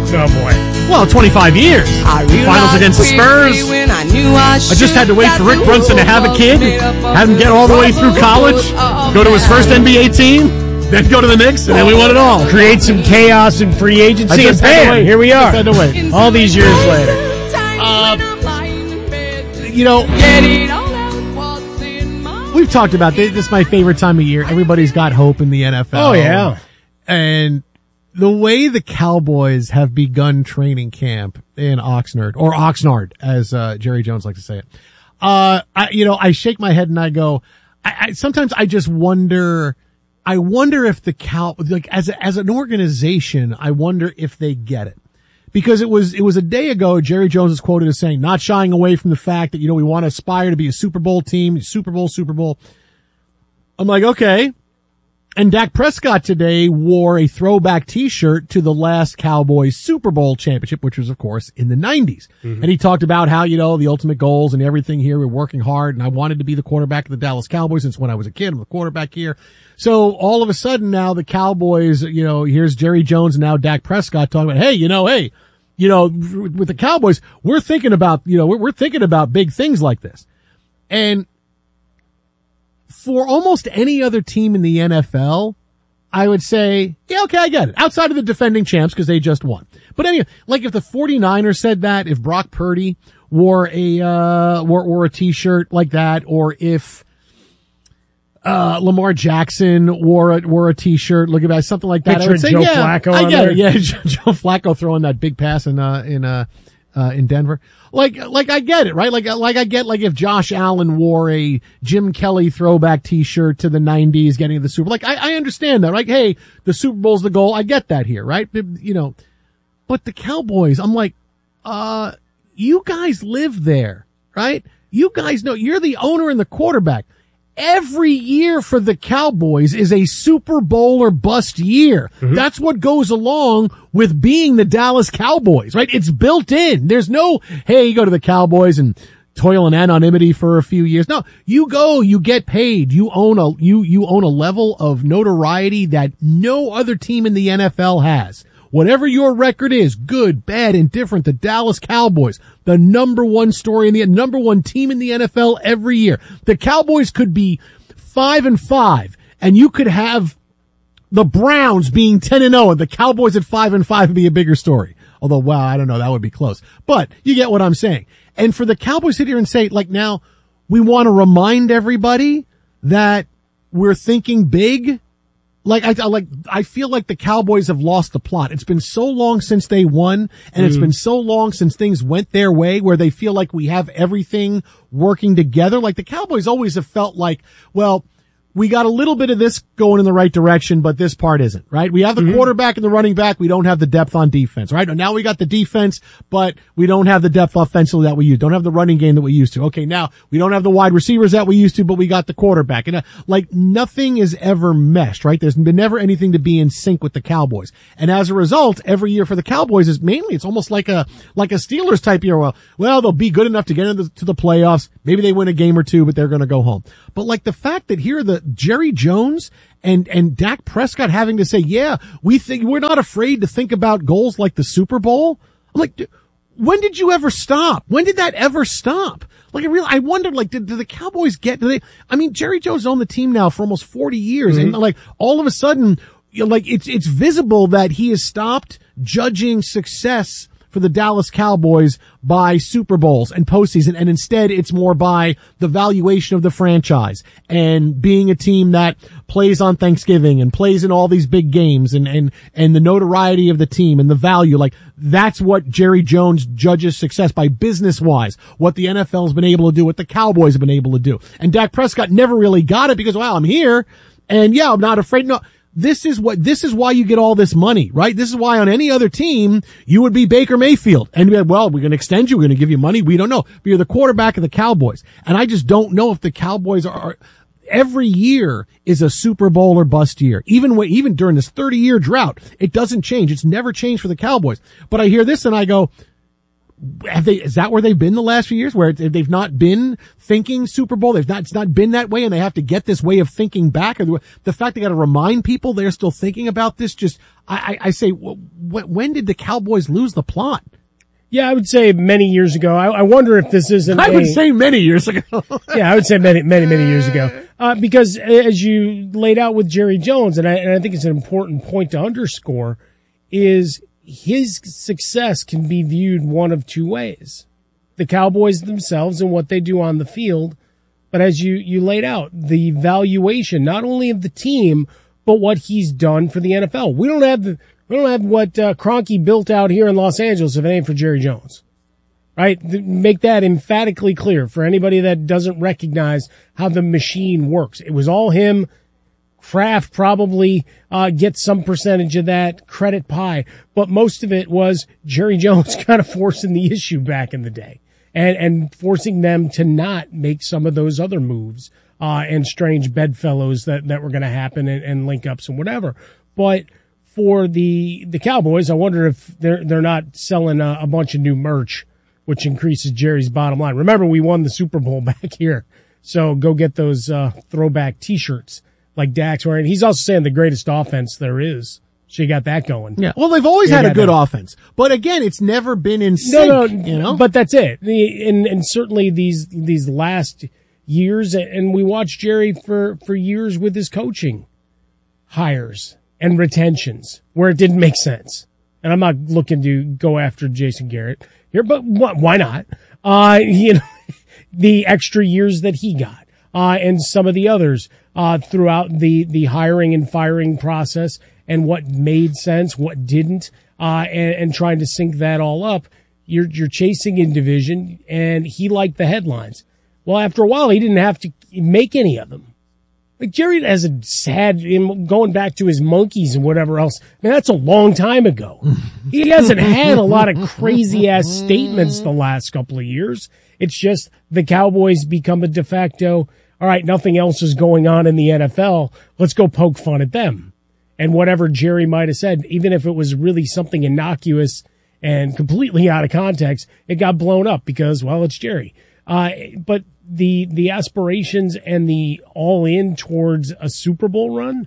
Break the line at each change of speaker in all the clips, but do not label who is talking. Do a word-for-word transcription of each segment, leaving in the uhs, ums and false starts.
Oh, boy.
Well, twenty-five years. Finals against the Spurs.
When I, knew I,
I just had to wait for Rick Brunson to have a kid, have him get all the way through college, go to his first N B A team, then go to the Knicks, and then we won it all.
Create some chaos in free agency, and bam, here we are.
Had to wait.
All these years later.
Uh, you know, we've talked about this. This is my favorite time of year. Everybody's got hope in the N F L.
Oh, yeah.
And the way the Cowboys have begun training camp in Oxnard, or Oxnard, as uh, Jerry Jones likes to say it, uh, I, you know, I shake my head and I go, I, I sometimes I just wonder, I wonder if the Cow, like as a, as an organization, I wonder if they get it. Because it was, it was a day ago, Jerry Jones is quoted as saying, not shying away from the fact that, you know, we want to aspire to be a Super Bowl team, Super Bowl, Super Bowl. I'm like, okay. And Dak Prescott today wore a throwback t-shirt to the last Cowboys Super Bowl championship, which was, of course, in the nineties. Mm-hmm. And he talked about how, you know, the ultimate goals and everything here, we're working hard, and I wanted to be the quarterback of the Dallas Cowboys since when I was a kid. I'm the quarterback here. So all of a sudden now the Cowboys, you know, here's Jerry Jones and now Dak Prescott talking about, hey, you know, hey, you know, with the Cowboys, we're thinking about, you know, we're, we're thinking about big things like this. And for almost any other team in the N F L, I would say, yeah, okay, I get it. Outside of the defending champs because they just won. But anyway, like if the 49ers said that, if Brock Purdy wore a, uh, wore, wore a t-shirt like that, or if, uh, Lamar Jackson wore a, wore a t-shirt, look at that, something like that.
Picture
I would say,
Joe
yeah,
Flacco
I
on
get
there.
it. Yeah, Joe Flacco throwing that big pass in, uh, in, uh, Uh, in Denver. Like, like I get it, right? Like, like I get, like if Josh Allen wore a Jim Kelly throwback t-shirt to the nineties getting to the Super, like I, I understand that, right? Hey, the Super Bowl's the goal. I get that here, right? You know, but the Cowboys, I'm like, uh, you guys live there, right? You guys know you're the owner and the quarterback. Every year for the Cowboys is a Super Bowl or bust year. Mm-hmm. That's what goes along with being the Dallas Cowboys, right? It's built in. There's no, hey, you go to the Cowboys and toil in anonymity for a few years. No, you go, you get paid. You own a, you, you own a level of notoriety that no other team in the N F L has. Whatever your record is, good, bad, indifferent, the Dallas Cowboys, the number one story in the number one team in the N F L every year. The Cowboys could be five and five, and you could have the Browns being ten and oh, and the Cowboys at five and five would be a bigger story. Although, wow, I don't know, that would be close. But you get what I'm saying. And for the Cowboys to sit here and say, like, now we want to remind everybody that we're thinking big. Like, I, I like, I feel like the Cowboys have lost the plot. It's been so long since they won, and mm. it's been so long since things went their way where they feel like we have everything working together. Like the Cowboys always have felt like, well, we got a little bit of this going in the right direction, but this part isn't, right? We have the mm-hmm. quarterback and the running back. We don't have the depth on defense, right? Now we got the defense, but we don't have the depth offensively that we used. Don't have the running game that we used to. Okay, now we don't have the wide receivers that we used to, but we got the quarterback. And uh, like nothing is ever meshed, right? There's been never anything to be in sync with the Cowboys. And as a result, every year for the Cowboys is mainly, it's almost like a, like a Steelers type year. Well, well, they'll be good enough to get into the, to the playoffs. Maybe they win a game or two, but they're going to go home. But like the fact that here the Jerry Jones and, and Dak Prescott having to say, yeah, we think we're not afraid to think about goals like the Super Bowl. I'm like, when did you ever stop? When did that ever stop? Like I really, I wondered, like, did, did the Cowboys get, do they, I mean, Jerry Jones owned the team now for almost forty years. Mm-hmm. And like all of a sudden, you know, like it's, it's visible that he has stopped judging success for the Dallas Cowboys by Super Bowls and postseason, and instead it's more by the valuation of the franchise and being a team that plays on Thanksgiving and plays in all these big games and, and, and the notoriety of the team and the value. Like that's what Jerry Jones judges success by business-wise, what the N F L has been able to do, what the Cowboys have been able to do. And Dak Prescott never really got it because, wow, I'm here and yeah, I'm not afraid. No. This is what, this is why you get all this money, right? This is why on any other team, you would be Baker Mayfield. And be, well, we're going to extend you. We're going to give you money. We don't know. But you're the quarterback of the Cowboys. And I just don't know if the Cowboys are, are every year is a Super Bowl or bust year. Even when, even during this thirty year drought, it doesn't change. It's never changed for the Cowboys. But I hear this and I go, Have they, is that where they've been the last few years, where they've not been thinking Super Bowl? They've not, it's not been that way, and they have to get this way of thinking back. Or the, the fact they got to remind people they're still thinking about this, just, I, I, I say, w- when did the Cowboys lose the plot?
Yeah, I would say many years ago. I, I wonder if this isn't
I
a,
would say many years ago.
Yeah, I would say many, many, many years ago. Uh, because as you laid out with Jerry Jones, and I, and I think it's an important point to underscore, is his success can be viewed one of two ways. The Cowboys themselves and what they do on the field, but as you, you laid out, the valuation, not only of the team, but what he's done for the N F L. We don't have the, we don't have what uh, Kroenke built out here in Los Angeles if it ain't for Jerry Jones. Right? Make that emphatically clear for anybody that doesn't recognize how the machine works. It was all him. Kraft probably uh gets some percentage of that credit pie, but most of it was Jerry Jones kind of forcing the issue back in the day and and forcing them to not make some of those other moves uh and strange bedfellows that that were going to happen and, and link ups and whatever. But for the the Cowboys, I wonder if they're they're not selling a, a bunch of new merch, which increases Jerry's bottom line. Remember, we won the Super Bowl back here, so go get those uh throwback T-shirts like Dak's wearing. He's also saying the greatest offense there is. So you got that going.
Yeah. Well, they've always
you
had a good
that.
offense, but again, it's never been in sync.
No, no,
you know.
But that's it. The, and and certainly these these last years, and we watched Jerry for for years with his coaching hires and retentions where it didn't make sense. And I'm not looking to go after Jason Garrett here, but why not? Uh, you know, the extra years that he got, uh, and some of the others. Uh, throughout the, the hiring and firing process and what made sense, what didn't, uh, and, and trying to sync that all up. You're, you're chasing in division, and he liked the headlines. Well, after a while, he didn't have to make any of them. Like Jerry has a sad, going back to his monkeys and whatever else. I mean, that's a long time ago. He hasn't had a lot of crazy ass statements the last couple of years. It's just the Cowboys become a de facto, all right, nothing else is going on in the N F L. Let's go poke fun at them. And whatever Jerry might have said, even if it was really something innocuous and completely out of context, it got blown up because, well, it's Jerry. Uh, but the, the aspirations and the all in towards a Super Bowl run,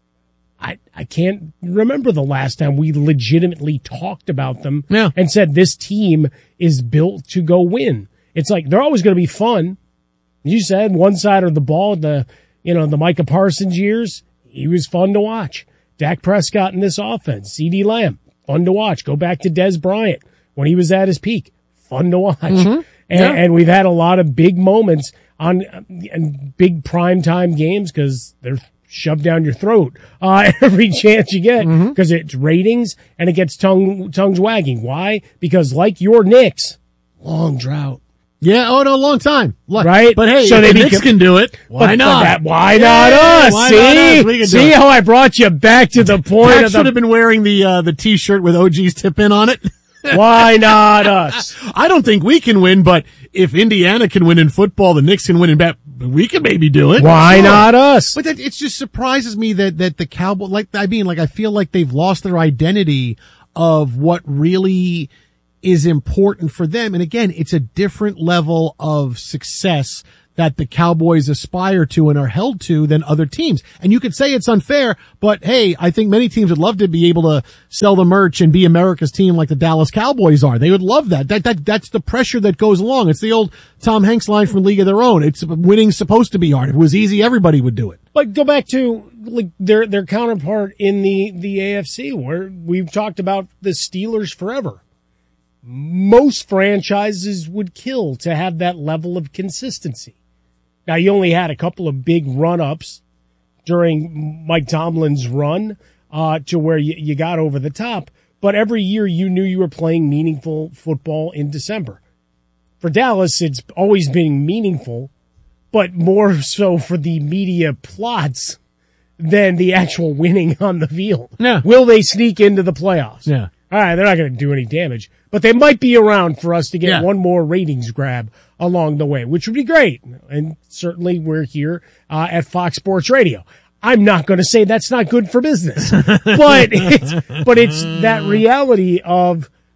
I, I can't remember the last time we legitimately talked about them
yeah.
and said this team is built to go win. It's like, they're always going to be fun. You said one side of the ball, the, you know, the Micah Parsons years, he was fun to watch. Dak Prescott in this offense, CeeDee Lamb, fun to watch. Go back to Dez Bryant when he was at his peak, fun to watch. Mm-hmm. And, yeah. and we've had a lot of big moments on and big primetime games because they're shoved down your throat uh, every chance you get because mm-hmm. it's ratings and it gets tongue tongues wagging. Why? Because like your Knicks, long drought.
Yeah, oh no, long time. Look,
right?
But hey,
so
if
they
the Knicks can do it, why
but,
not?
But that, why
yeah,
not us?
Why
See?
not us? We can
See
do it.
how I brought you back to the point
Dak
of the...
should have been wearing the, uh, the t-shirt with O G's tip in on it.
Why not us?
I don't think we can win, but if Indiana can win in football, the Knicks can win in bat. We can maybe do it.
Why sure. not us?
But that, it just surprises me that, that the Cowboys, like, I mean, like, I feel like they've lost their identity of what really is important for them. And again, it's a different level of success that the Cowboys aspire to and are held to than other teams. And you could say it's unfair, but hey, I think many teams would love to be able to sell the merch and be America's team like the Dallas Cowboys are. They would love that. That, that, that's the pressure that goes along. It's the old Tom Hanks line from League of Their Own. It's winning's supposed to be hard. If it was easy, everybody would do it.
But go back to like their, their counterpart in the, the A F C where we've talked about the Steelers forever. Most franchises would kill to have that level of consistency. Now, you only had a couple of big run-ups during Mike Tomlin's run uh, to where you, you got over the top, but every year you knew you were playing meaningful football in December. For Dallas, it's always been meaningful, but more so for the media plots than the actual winning on the field.
Yeah.
Will they sneak into the playoffs?
Yeah.
All right, they're not going to do any damage, but they might be around for us to get
yeah.
one more ratings grab along the way, which would be great. And certainly we're here uh, at Fox Sports Radio. I'm not going to say that's not good for business, but it's, but it's that reality of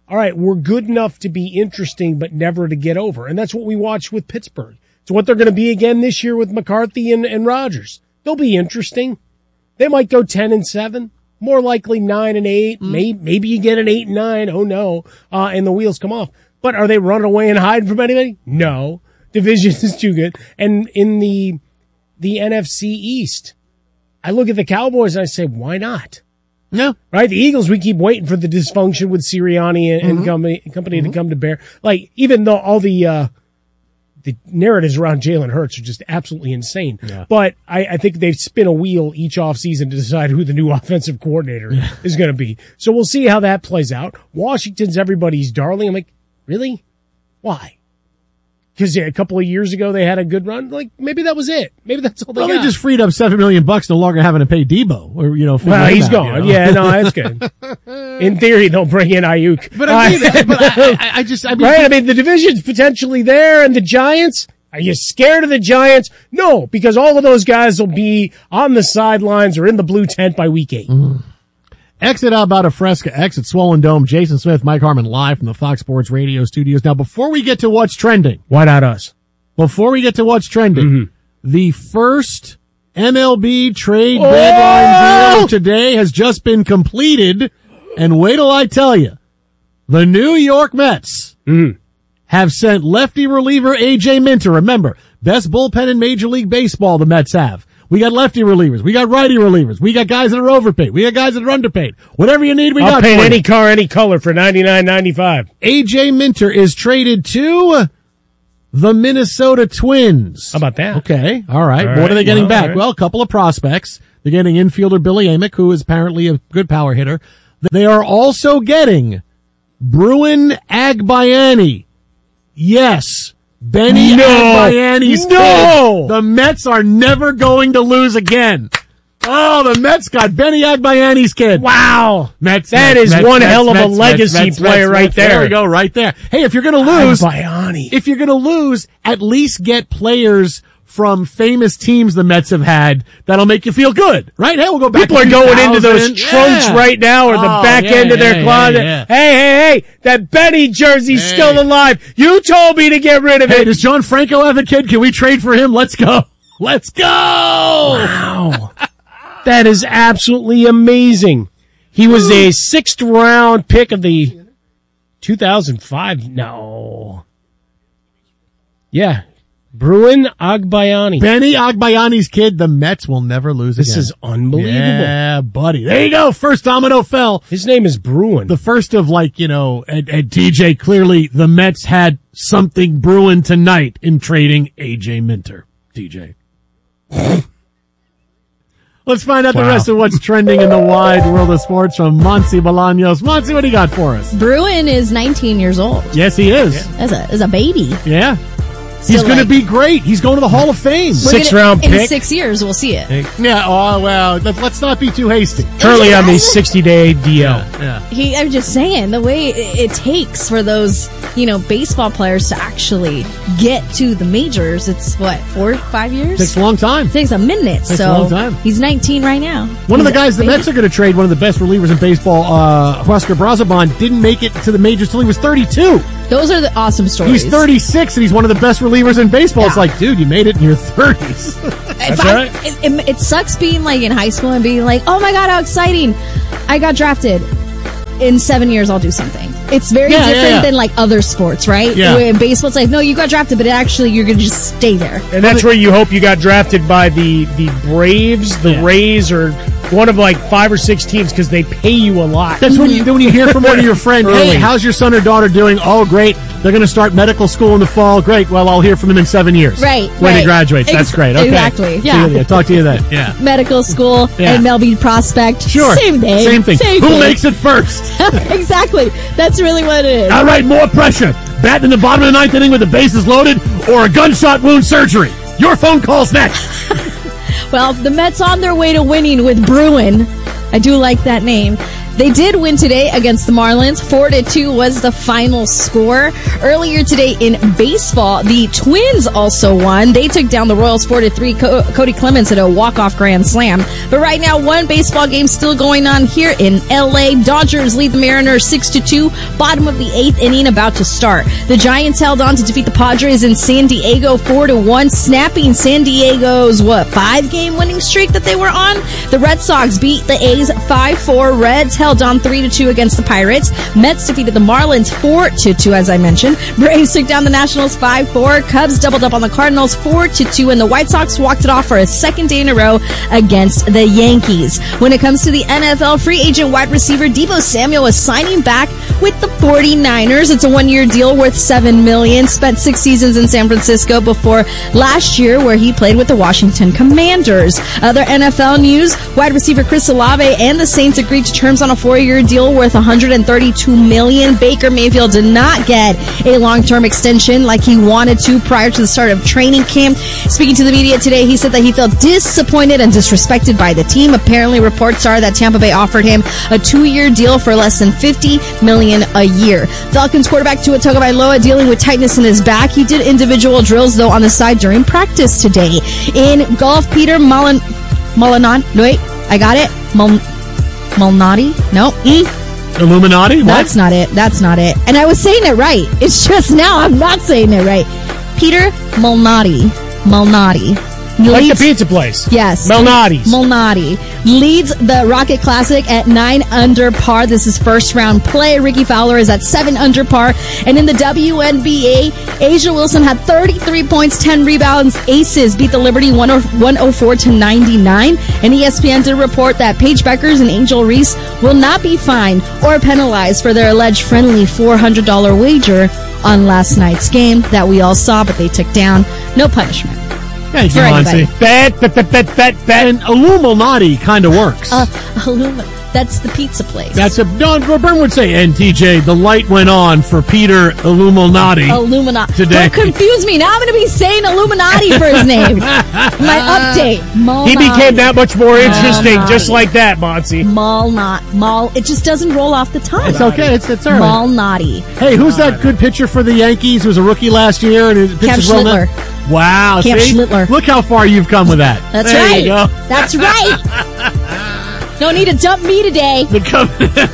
all right, we're good enough to be interesting, but never to get over. And that's what we watched with Pittsburgh. It's what they're going to be again this year with McCarthy and, and Rodgers. They'll be interesting. They might go ten and seven, more likely nine and eight. Mm. Maybe, maybe you get an eight and nine. Oh no. Uh, and the wheels come off. But are they running away and hiding from anybody? No. Division is too good. And in the, the N F C East, I look at the Cowboys and I say, why not?
No.
Right? The Eagles, we keep waiting for the dysfunction with Sirianni and, mm-hmm. and company, company mm-hmm. to come to bear. Like, even though all the, uh, the narratives around Jalen Hurts are just absolutely insane. Yeah. But I, I think they've spin a wheel each offseason to decide who the new offensive coordinator yeah. is going to be. So we'll see how that plays out. Washington's everybody's darling. I'm like, really? Why? Because yeah, a couple of years ago they had a good run. Like maybe that was it. Maybe that's all they
well,
got.
They just freed up seven million bucks, no longer having to pay Debo. Or you know,
well, he's
out,
gone.
You know?
Yeah, no, that's good. In theory, they'll bring in Ayuk.
But I mean, uh, but I, I, I just, I mean,
right? I mean, the division's potentially there, and the Giants. Are you scared of the Giants? No, because all of those guys will be on the sidelines or in the blue tent by week eight.
Mm. Exit out about a Fresca, exit Swollen Dome. Jason Smith, Mike Harmon live from the Fox Sports Radio studios. Now, before we get to what's trending.
Why not us?
Before we get to what's trending, mm-hmm. the first M L B trade
oh!
deadline deal of today has just been completed. And wait till I tell you, the New York Mets
mm-hmm.
have sent lefty reliever A J Minter. Remember, best bullpen in Major League Baseball the Mets have. We got lefty relievers. We got righty relievers. We got guys that are overpaid. We got guys that are underpaid. Whatever you need, we
I'll
got.
I'll paint any car, any color for ninety-nine ninety-five.
A J Minter is traded to the Minnesota Twins.
How about that?
Okay. All right.
All
what
right.
are they getting
well,
back?
right.
Well, a couple of prospects. They're getting infielder Billy Amick, who is apparently a good power hitter. They are also getting Bruin Agbayani. Yes. Benny
no.
Agbayani's
no.
kid. The Mets are never going to lose again. Oh, the Mets got Benny Agbayani's kid.
Wow.
Mets.
That
Mets,
is
Mets,
one
Mets,
hell of
Mets,
a legacy
Mets,
player
Mets,
right
Mets,
there.
There we go, right there. Hey, if you're going to lose,
Agbayani.
if you're going to lose, at least get players from famous teams the Mets have had that'll make you feel good, right? Hey, we'll go back.
People
to
are going into those
yeah.
trunks right now or the
oh,
back
yeah,
end of their
yeah,
closet.
Yeah, yeah.
Hey, hey, hey, that Benny jersey's
hey.
still alive. You told me to get rid of
hey,
it.
Does John Franco have a kid? Can we trade for him? Let's go. Let's go.
Wow. That is absolutely amazing. He was a sixth round pick of the two thousand five. No. Yeah. Bruin Agbayani.
Benny Agbayani's kid. The Mets will never lose
this
again.
This is unbelievable.
Yeah, buddy. There you go. First domino fell.
His name is Bruin.
The first of like, you know, at, at D J, clearly the Mets had something brewing tonight in trading A J Minter. D J. Let's find out wow. the rest of what's trending in the wide world of sports from Monty Bolaños. Monty, what do you got for us?
Bruin is nineteen years old.
Yes, he is.
Yeah. As a as a baby.
Yeah.
So
He's going
like,
to be great. He's going to the Hall of Fame.
Six
gonna,
round
in
pick.
In six years, we'll see it.
Yeah. Oh well. Let's not be too hasty.
Charlie on the sixty day D L.
Yeah. yeah.
He. I'm just saying the way it, it takes for those you know baseball players to actually get to the majors. It's what four, five years.
Takes a long time.
It takes a minute.
Takes
so
a long time.
He's nineteen right now.
One
he's
of the guys the
baby.
Mets are going to trade, one of the best relievers in baseball, uh, Huascar Brazoban, didn't make it to the majors till he was thirty-two.
Those are the awesome stories.
He's thirty-six and he's one of the best relievers in baseball.
Yeah.
It's like, dude, you made it in your thirties.
That's
I,
right.
It, it, it sucks being like in high school and being like, oh my God, how exciting. I got drafted. In seven years, I'll do something. It's very
yeah,
different
yeah, yeah.
than like other sports, right?
Yeah.
In baseball, it's like, no, you got drafted, but actually you're going to just stay there.
And that's where you hope you got drafted by the, the Braves, the
yeah.
Rays, or one of like five or six teams because they pay you a lot.
That's when you when you hear from one of your friends, hey, how's your son or daughter doing? Oh, great. They're going to start medical school in the fall. Great. Well, I'll hear from them in seven years.
Right.
When
right.
he graduates. That's
Ex-
great. Okay.
Exactly.
See
Yeah.
you, talk to you then. Yeah.
Medical school
Yeah.
and M L B prospect.
Sure.
Same thing.
Same thing.
Same
Who
thing.
makes it first?
Exactly. That's really what it is.
All right, more pressure. Bat in the bottom of the ninth inning with the bases loaded or a gunshot wound surgery. Your phone call's next.
Well, the Mets on their way to winning with Bruin. I do like that name. They did win today against the Marlins. four to two was the final score. Earlier today in baseball, the Twins also won. They took down the Royals four to three. Co- Cody Clemens at a walk-off grand slam. But right now, one baseball game still going on here in L A. Dodgers lead the Mariners six to two. Bottom of the eighth inning about to start. The Giants held on to defeat the Padres in San Diego four to one, snapping San Diego's, what, five-game winning streak that they were on? The Red Sox beat the A's five four. Reds held on three to two against the Pirates. Mets defeated the Marlins four to two, as I mentioned. Braves took down the Nationals five four. Cubs doubled up on the Cardinals four to two, and the White Sox walked it off for a second day in a row against the Yankees. When it comes to the N F L, free agent wide receiver Deebo Samuel is signing back with the forty-niners. It's a one-year deal worth seven million dollars. Spent six seasons in San Francisco before last year, where he played with the Washington Commanders. Other N F L news, wide receiver Chris Olave and the Saints agreed to terms on a four-year deal worth one hundred thirty-two million dollars. Baker Mayfield did not get a long-term extension like he wanted to prior to the start of training camp. Speaking to the media today, he said that he felt disappointed and disrespected by the team. Apparently, reports are that Tampa Bay offered him a two-year deal for less than fifty million dollars a year. Falcons quarterback Tua Tagovailoa dealing with tightness in his back. He did individual drills, though, on the side during practice today. In golf, Peter Mullen, Mullinon, wait, I got it. Mul, Malnati? No. Mm.
Illuminati? What?
That's not it. That's not it. And I was saying it right. It's just now I'm not saying it right. Peter Malnati. Malnati.
Like
leads,
the pizza place.
Yes.
Malnati's.
Malnati leads the Rocket Classic at nine under par. This is first round play. Ricky Fowler is at seven under par. And in the W N B A, A'ja Wilson had thirty-three points, ten rebounds. Aces beat the Liberty one oh four to ninety-nine. And E S P N did report that Paige Beckers and Angel Reese will not be fined or penalized for their alleged friendly four hundred dollars wager on last night's game that we all saw, but they took down. No punishment.
Thank you, Monty.
Bet, bet, bet, bet, bet, bet.
And Illuminati kind of works.
Uh, Illumi- that's the pizza place.
That's a, no, Byrne would say, and T J, the light went on for Peter Illuminati.
Illuminati.
Today.
Don't confuse me. Now I'm going to be saying Illuminati for his name. My update. Malnati.
He became that much more interesting,
Malnati.
just like that, Monty.
Malnati. Mal. It just doesn't roll off the tongue.
It's okay. It's, it's early.
Malnati.
Hey, who's that good pitcher for the Yankees who was a rookie last year? and his
Cam
pitches well
Schlittler.
now? Wow.
Camp
see?
Schlittler.
Look how far you've come with that.
That's
there
right.
You go.
That's right. No need to dump me today.
The com-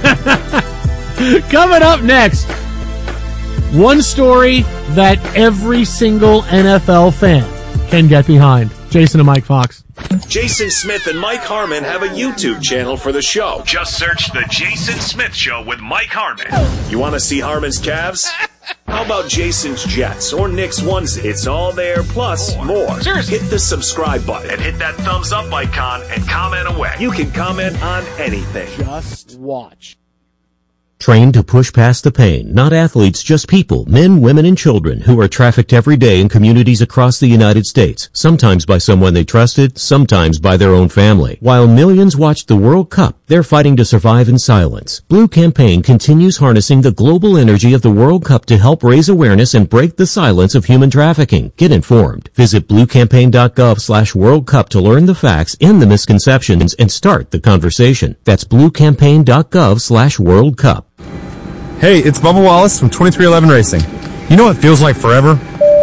Coming up next, one story that every single N F L fan can get behind. Jason and Mike Fox.
Jason Smith and Mike Harmon have a YouTube channel for the show.
Just search The Jason Smith Show with Mike Harmon.
You want to see Harmon's calves? How about Jason's Jets or Nick's onesie? It's all there, plus more.
Seriously.
Hit the subscribe button
And hit that thumbs up icon and comment away.
You can comment on anything.
Just watch.
Trained to push past the pain, not athletes, just people, men, women, and children who are trafficked every day in communities across the United States, sometimes by someone they trusted, sometimes by their own family. While millions watched the World Cup, they're fighting to survive in silence. Blue Campaign continues harnessing the global energy of the World Cup to help raise awareness and break the silence of human trafficking. Get informed. Visit bluecampaign.gov slash World Cup to learn the facts and the misconceptions and start the conversation. That's bluecampaign.gov slash World Cup.
Hey, it's Bubba Wallace from twenty-three eleven Racing. You know what feels like forever?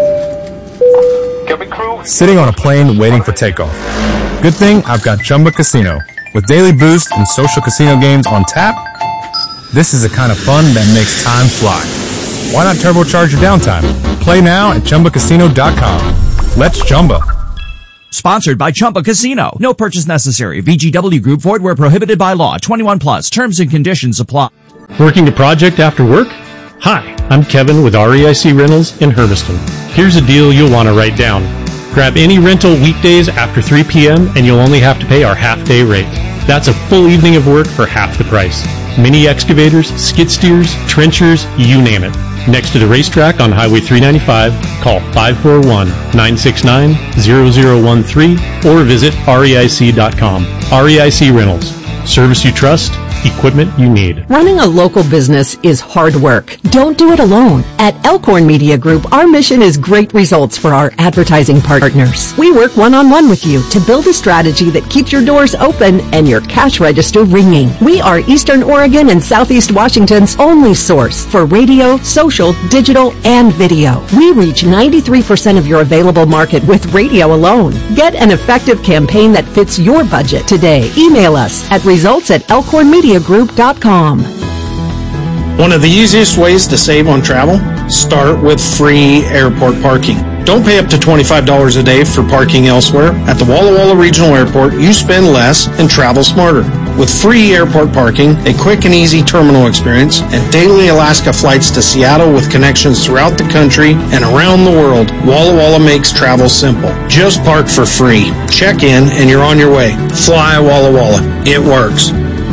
Sitting on a plane waiting for takeoff. Good thing I've got Chumba Casino. With daily boost and social casino games on tap, this is the kind of fun that makes time fly. Why not turbocharge your downtime? Play now at Chumba Casino dot com. Let's Chumba.
Sponsored by Chumba Casino. No purchase necessary. V G W Group. Void where prohibited by law. twenty-one plus. Terms and conditions apply.
Working a project after work? Hi, I'm Kevin with R E I C Rentals in Hermiston. Here's a deal you'll want to write down. Grab any rental weekdays after three p.m. and you'll only have to pay our half-day rate. That's a full evening of work for half the price. Mini excavators, skid steers, trenchers, you name it. Next to the racetrack on Highway three ninety-five, call five four one, nine six nine, zero zero one three or visit R E I C dot com. R E I C Rentals. Service you trust, equipment you need.
Running a local business is hard work. Don't do it alone. At Elkhorn Media Group, our mission is great results for our advertising partners. We work one-on-one with you to build a strategy that keeps your doors open and your cash register ringing. We are Eastern Oregon and Southeast Washington's only source for radio, social, digital, and video. We reach ninety-three percent of your available market with radio alone. Get an effective campaign that fits your budget today. Email us at results at elkhorn media group dot com.
One of the easiest ways to save on travel? Start with free airport parking. Don't pay up to twenty-five dollars a day for parking elsewhere. At the Walla Walla Regional Airport, you spend less and travel smarter. With free airport parking, a quick and easy terminal experience, and daily Alaska flights to Seattle with connections throughout the country and around the world, Walla Walla makes travel simple. Just park for free. Check in and you're on your way. Fly Walla Walla. It works.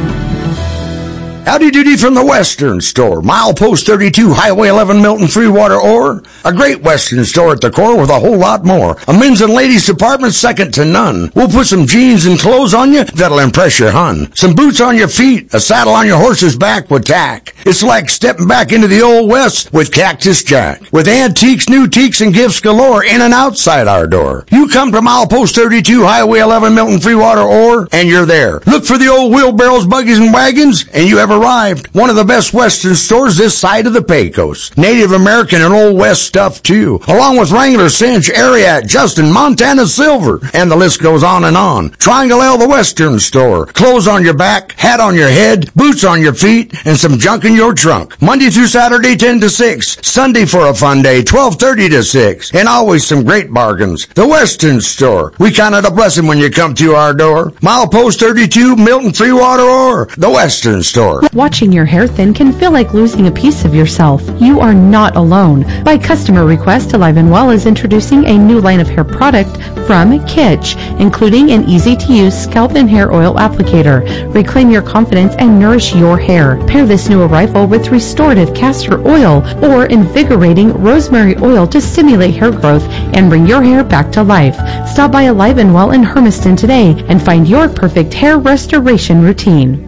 Howdy doody from the Western Store. Milepost thirty-two, Highway eleven, Milton, Freewater, or a great Western store at the core with a whole lot more. A men's and ladies department second to none. We'll put some jeans and clothes on you that'll impress your hun. Some boots on your feet, a saddle on your horse's back with tack. It's like stepping back into the old West with Cactus Jack. With antiques, new teaks, and gifts galore in and outside our door. You come to Milepost thirty-two, Highway eleven, Milton, Freewater, or, and you're there. Look for the old wheelbarrows, buggies, and wagons, and you have arrived. One of the best Western stores this side of the Pecos. Native American and Old West stuff, too. Along with Wrangler, Cinch, Ariat, Justin, Montana Silver, and the list goes on and on. Triangle L, the Western Store. Clothes on your back, hat on your head, boots on your feet, and some junk in your trunk. Monday through Saturday, ten to six. Sunday for a fun day, twelve thirty to six. And always some great bargains. The Western Store. We count it a blessing when you come to our door. Milepost thirty-two, Milton, Freewater, or the Western Store.
Watching your hair thin can feel like losing a piece of yourself. You are not alone. By customer request, Alive and Well is introducing a new line of hair product from Kitsch, including an easy-to-use scalp and hair oil applicator. Reclaim your confidence and nourish your hair. Pair this new arrival with restorative castor oil or invigorating rosemary oil to stimulate hair growth and bring your hair back to life. Stop by Alive and Well in Hermiston today and find your perfect hair restoration routine.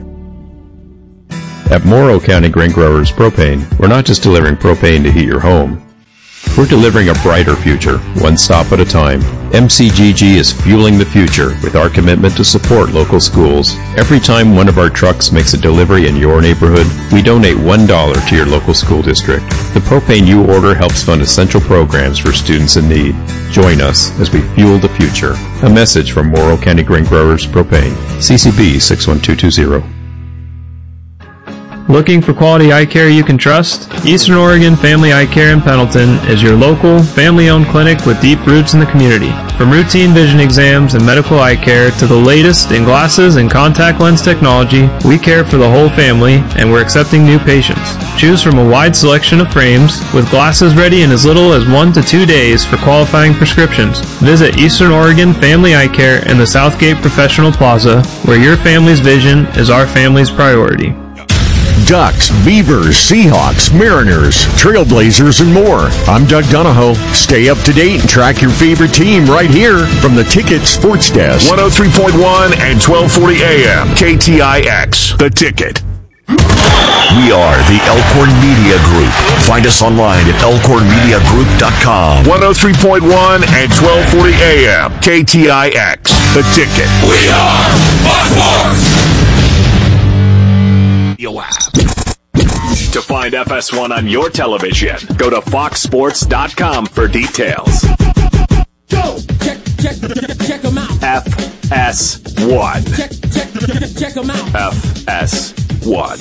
At Morrow County Grain Growers Propane, we're not just delivering propane to heat your home. We're delivering a brighter future, one stop at a time. M C G G is fueling the future with our commitment to support local schools. Every time one of our trucks makes a delivery in your neighborhood, we donate one dollar to your local school district. The propane you order helps fund essential programs for students in need. Join us as we fuel the future. A message from Morrow County Grain Growers Propane. C C B six one two two zero.
Looking for quality eye care you can trust? Eastern Oregon Family Eye Care in Pendleton is your local, family-owned clinic with deep roots in the community. From routine vision exams and medical eye care to the latest in glasses and contact lens technology, we care for the whole family and we're accepting new patients. Choose from a wide selection of frames with glasses ready in as little as one to two days for qualifying prescriptions. Visit Eastern Oregon Family Eye Care in the Southgate Professional Plaza, where your family's vision is our family's priority.
Ducks, Beavers, Seahawks, Mariners, Trailblazers, and more. I'm Doug Donahoe. Stay up to date and track your favorite team right here from the Ticket Sports Desk.
one oh three point one and twelve forty A M. K T I X, The Ticket.
We are the Elkhorn Media Group. Find us online at elkhorn media group dot com.
one oh three point one and twelve forty A M. K T I X, The Ticket.
We are Buckhorn.
To find F S one on your television, go to fox sports dot com for details.
Go! Check, check, check them out.
F S one.
Check, check, check them out.
F S one.